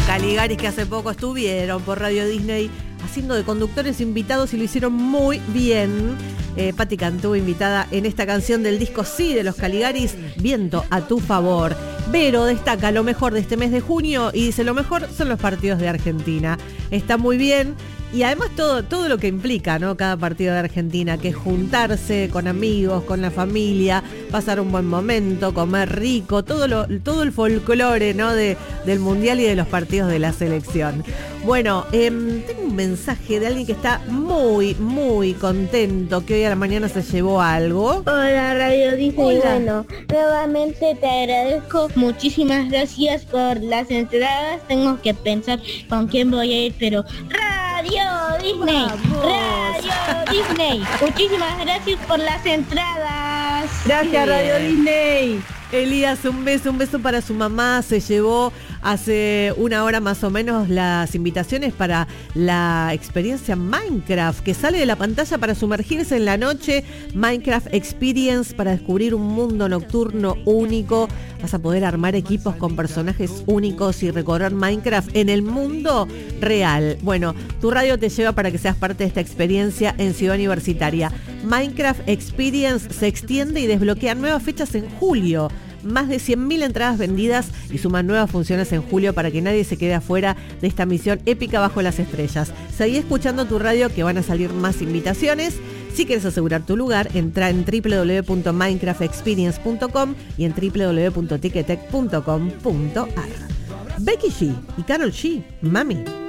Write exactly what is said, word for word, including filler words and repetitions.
Caligaris que hace poco estuvieron por Radio Disney haciendo de conductores invitados y lo hicieron muy bien. Eh, Patti Cantú invitada en esta canción del disco Sí de los Caligaris, Viento a tu favor. Vero destaca lo mejor de este mes de junio y dice lo mejor son los partidos de Argentina. Está muy bien. Y además todo, todo lo que implica, ¿no? Cada partido de Argentina, que es juntarse con amigos, con la familia, pasar un buen momento, comer rico, todo lo, todo el folclore, ¿no? De, del Mundial y de los partidos de la selección. Bueno, eh, tengo un mensaje de alguien que está muy, muy contento, que hoy a la mañana se llevó algo. Hola, Radio Disney. Hola. Bueno, nuevamente te agradezco. Muchísimas gracias por las entradas. Tengo que pensar con quién voy a ir, pero Radio Disney, ¡vamos! Radio Disney. Muchísimas gracias por las entradas. Gracias, Radio Disney. Elías, un beso, un beso para su mamá. Se llevó hace una hora más o menos las invitaciones para la experiencia Minecraft, que sale de la pantalla para sumergirse en la noche. Minecraft Experience, para descubrir un mundo nocturno único. Vas a poder armar equipos con personajes únicos y recorrer Minecraft en el mundo real. Bueno, tu radio te lleva para que seas parte de esta experiencia en Ciudad Universitaria. Minecraft Experience se extiende y desbloquea nuevas fechas en julio. Más de cien mil entradas vendidas y suman nuevas funciones en julio para que nadie se quede afuera de esta misión épica bajo las estrellas. Seguí escuchando tu radio, que van a salir más invitaciones. Si quieres asegurar tu lugar, entra en doble u doble u doble u punto minecraft experience punto com y en doble u doble u doble u punto ticketek punto com punto a r. Becky G y Karol G, Mami.